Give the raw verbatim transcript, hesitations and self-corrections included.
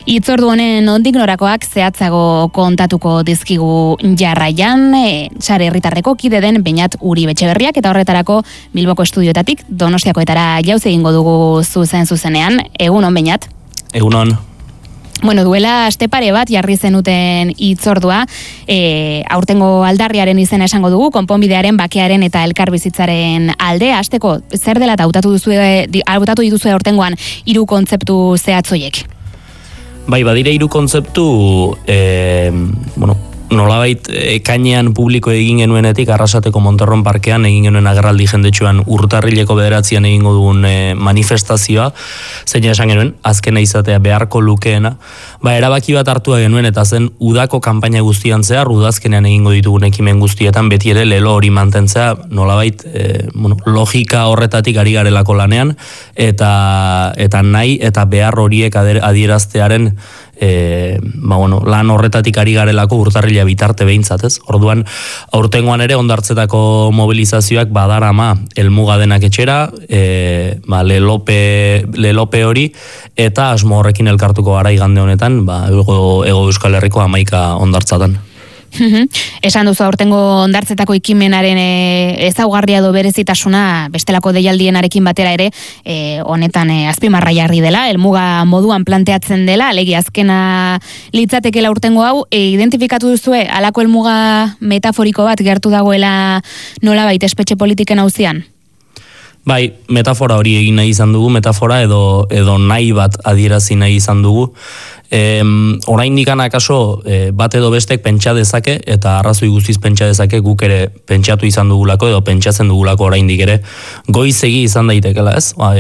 Hitzordu honen ondik norakoak zehatzago kontatuko dizkigu jarraian, e, sare herritarreko kide den Beñat Uribe Etxeberriak, eta horretarako Bilboko estudioetatik Donostiakoetara jauz egingo dugu zuzen zuzenean. Egunon, Beñat? Egunon. Bueno, duela aste pare bat jarri zenuten hitzordua, e, aurtengo aldarriaren izena esango dugu, konponbidearen, bakearen eta elkarbizitzaren alde. Hasteko zer dela eta hautatu duzue, hautatu dituzue aurtengoan hiru kontzeptu zehatzoiek? Bai, badire hiru kontzeptu, e, bueno, nolabait ekainean publiko egin genuenetik Arrasateko Montorron parkean egin genuen agerraldi jendetsuan urtarrileko bederatzian egingo dugun e, manifestazioa, zein esan genuen, azkena izatea beharko lukeena, ba, erabaki bat hartua genuen eta zen udako kanpaina guztian zehar, udazkenean egingo ditugun ekimen guztietan beti ere lelo hori mantentzea, nolabait e, bueno, logika horretatik ari garelako lanean, eta, eta nahi eta behar horiek adieraztearen E, ba, bueno, lan horretatik ari garelako urtarrila bitarte behintzat, ez? Orduan, aurtengoan ere ondartzetako mobilizazioak badarama helmuga denak etxera, e, ba, lelope, lelope hori, eta asmo horrekin elkartuko gara igande honetan, ba, ego, ego Euskal Herriko hamaika ondartzatan. Esan duzu aurtengo ondartzetako ekimenaren e, ezaugarria do berezitasuna bestelako deialdienarekin batera ere e, honetan e, azpimarra jarri dela, helmuga moduan planteatzen dela, alegi azkena litzatekela urtengo hau, e, identifikatu duzue halako helmuga metaforiko bat gertu dagoela nolabait espetxe politiken auzian? Bai, metafora hori egin nahi izan dugu, metafora edo, edo nahi bat adierazi nahi izan dugu. E, orain dikana akaso e, bat edo bestek pentsa dezake, eta arrazoi guztiz pentsa dezake, guk ere pentsatu izan dugulako edo pentsatzen dugulako oraindik ere goizegi izan daitekela, ez? Ba,